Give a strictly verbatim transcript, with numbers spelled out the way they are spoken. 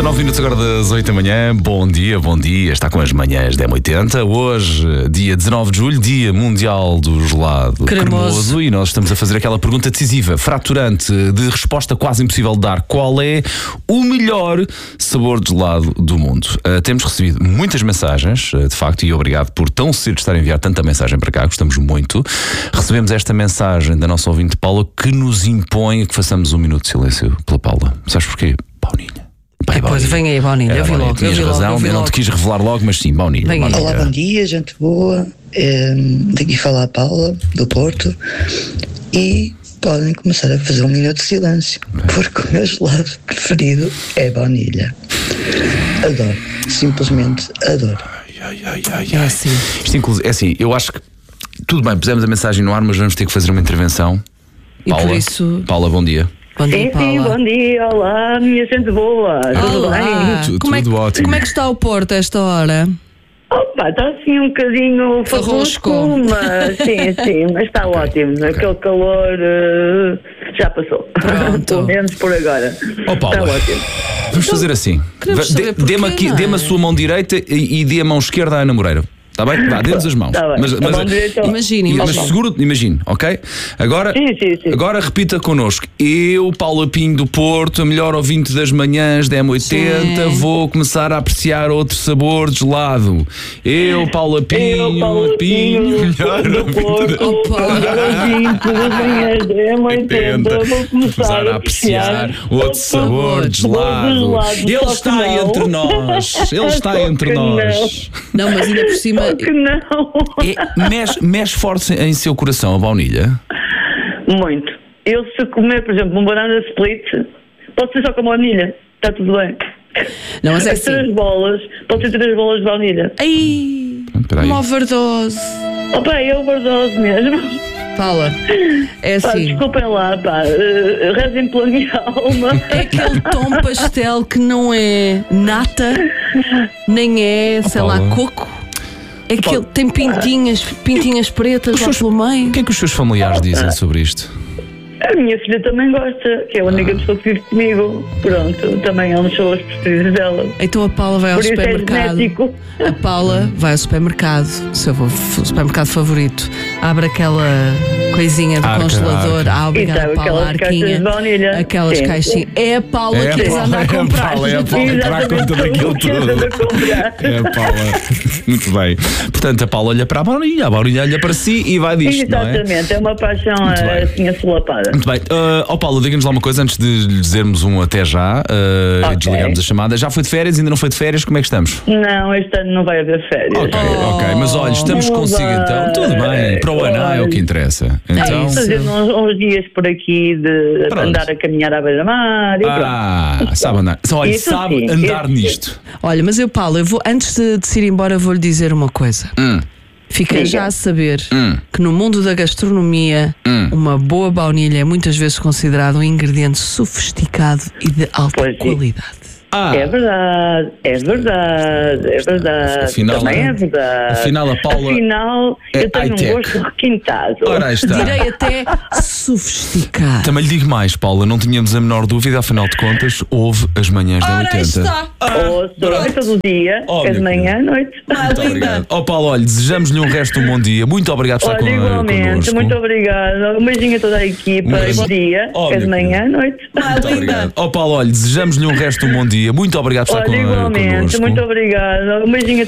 nove minutos agora das oito da manhã. Bom dia, bom dia. Está com as manhãs da M oitenta. Hoje, dia dezanove de julho, Dia Mundial do Gelado Cremoso. Cremoso. E nós estamos a fazer aquela pergunta decisiva, fraturante, de resposta quase impossível de dar. Qual é o melhor sabor de gelado do mundo? Uh, temos recebido muitas mensagens, uh, de facto, e obrigado por tão cedo estar a enviar tanta mensagem para cá. Gostamos muito. Recebemos esta mensagem da nossa ouvinte Paula, que nos impõe que façamos um minuto de silêncio pela Paula. Sabes porquê? Baunilha. Pai, Depois vem aí, Baunilha. Eu vi logo. Tinhas eu vi razão, logo, eu, vi eu não logo. te quis revelar logo, mas sim, baunilha. Vem aí. baunilha. Olá, bom dia, gente boa. É, daqui fala a Paula, do Porto. E podem começar a fazer um minuto de silêncio, porque o meu gelado preferido é baunilha. Adoro, simplesmente adoro. Ai, ai, ai, É ai. assim. Isto, inclusive, é assim, eu acho que tudo bem, pusemos a mensagem no ar, mas vamos ter que fazer uma intervenção. E Paula, por isso. Paula, bom dia. Bom dia, Sim, sim, Paula. bom dia, olá, minha gente boa, tudo Olá. bem? Tu- Como, é que, tudo ótimo. como é que está o Porto a esta hora? Opa, está assim um bocadinho Farrosco. farrosco, mas sim, sim, mas está ótimo, aquele calor uh, já passou, Pronto. pelo menos por agora, Oh, Paula. está ótimo. Vamos fazer assim. queremos Va- saber dê- Dê-me porquê, aqui- não é? dê-me a sua mão direita e, e dê a mão esquerda à Ana Moreira. Está bem? Vá, dê-nos as mãos. Tá bem. Mas, A mas- mão direita- Imagine, e- mas imagine. seguro, imagine, ok? Agora, Sim, sim, sim. agora repita connosco. Eu, Paula Pinho do Porto, a melhor ouvinte das manhãs da M oitenta, Sim. vou começar a apreciar outro sabor de gelado. Eu, Paula Pinho, Eu, Paulo Pinho, melhor do ouvinte Porto, da- Opa. melhor ouvinte das manhãs da M oitenta, vou começar a apreciar outro sabor de gelado. Ele só que está não. entre nós. Ele está Só entre que nós. Não, mas ainda por cima. Que não. É, mexe, mexe forte em seu coração a baunilha. Muito. Eu se comer, por exemplo, um banana split, pode ser só com baunilha, está tudo bem. Não, mas é As três assim. bolas, pode ser três bolas de baunilha. Ai, Espera aí. uma overdose. Opa, é overdose mesmo. Paula, é Pá, assim. desculpem lá, pá, uh, rezem pela minha alma. É aquele tom pastel que não é nata, nem é, sei lá, Paula. coco. É aquele tem pintinhas, pintinhas pretas lá pelo meio. O que é que os seus familiares dizem sobre isto? A minha filha também gosta, que é a única pessoa que vive comigo. Pronto, também é um dos sabores preferidos dela. Então a Paula vai ao Por isso é supermercado. genético. A Paula vai ao supermercado, o seu f- supermercado favorito. Abre aquela coisinha do Arca, congelador, arca. ah, obrigada, E sabe Paula, aquelas caixas arquinha. de baunilha? Aquelas Sim. caixinhas. É a Paula É a que eles Paula, andam a é a comprar. Paula, é a Paula. que dá conta daquilo tudo. Anda a comprar. É a Paula. Muito bem. Portanto, a Paula olha para a baunilha, a baunilha olha para si e vai disto, não é? Exatamente, é uma paixão Muito bem. assim assolapada. Muito bem. Uh, oh Paulo, diga-nos lá uma coisa antes de lhe dizermos um até já uh, e Ok. desligamos a chamada. Já foi de férias? Ainda não foi de férias? Como é que estamos? Não, este ano não vai haver férias. Ok, ok. Mas olha, estamos Não consigo vai. então. Tudo bem. Para o ano é o que interessa. Então. isso. Fazer uns, uns dias por aqui de Pronto. andar a caminhar à beira-mar e pronto. Ah, sabe andar. Só, olha, Isso sabe sim, andar isso sim. nisto. Olha, mas eu, Paula, eu vou, antes de, de se ir embora, vou-lhe dizer uma coisa. Hum. Fica Diga. já a saber Hum. que no mundo da gastronomia, Hum. uma boa baunilha é muitas vezes considerado um ingrediente sofisticado e de alta Pois sim. qualidade. Ah, É verdade, é verdade, é verdade. Afinal, Também é- é verdade. afinal, a Paula Afinal, é eu tenho high-tech. um gosto requintado. ora aí está. Direi até sofisticado. Também lhe digo mais, Paula, não tínhamos a menor dúvida, afinal de contas, houve as manhãs da Ora, aí oitenta. está. Ouço todo o dia, Oh, é de minha manhã à noite. Muito obrigado. Ó Paulo, olha, desejamos-lhe um resto de um bom dia. Muito obrigado por estar Olha, con- igualmente, connosco. muito obrigada. Um beijinho a toda a equipa. Um beijo. Bom dia, Oh, é de minha manhã à noite. Muito obrigado. Ó Paulo, olha, desejamos-lhe um resto de um bom dia. Muito obrigado por estar Olha, con- igualmente, connosco. muito obrigada. Um beijinho a